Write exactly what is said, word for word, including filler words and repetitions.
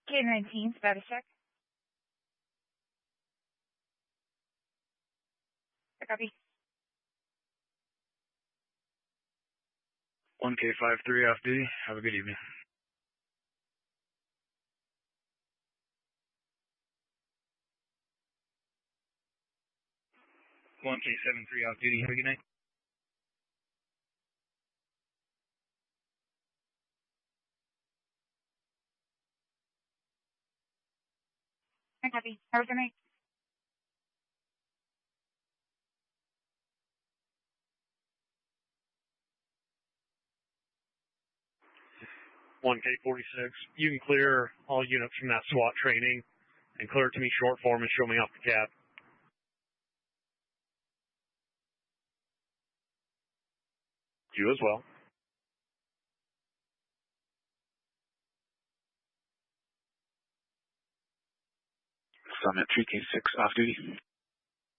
K nineteen, status check. I copy. one K five three off duty. Have a good evening. one K seven three off duty. Have a good night. I copy. Have a good night. one K forty-six. You can clear all units from that SWAT training and clear it to me short form and show me off the cap. You as well. Summit three K six off duty.